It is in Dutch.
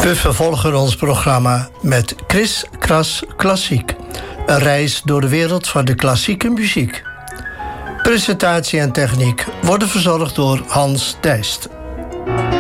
We vervolgen ons programma met Chris Kras Klassiek. Een reis door de wereld van de klassieke muziek. Presentatie en techniek worden verzorgd door Hans Dijst.